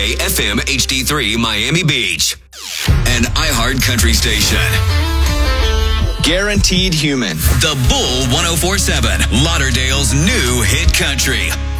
FM HD3 Miami Beach. An iHeart Country station. Guaranteed Human. The Bull 104.7, Lauderdale's new hit country.